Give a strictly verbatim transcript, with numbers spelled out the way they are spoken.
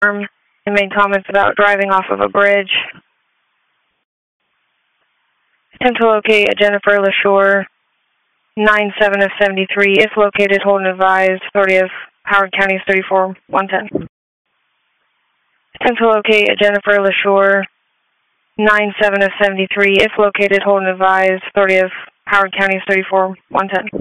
and made comments about driving off of a bridge. Attempt to locate a Jennifer LaShore, nine seven of seventy-three. If located, hold and advise. Authority of Howard County is thirty-four one ten. Attempt to locate a Jennifer LaShore, nine seven of seventy-three. If located, hold and advise. Authority of Howard County is thirty-four one ten.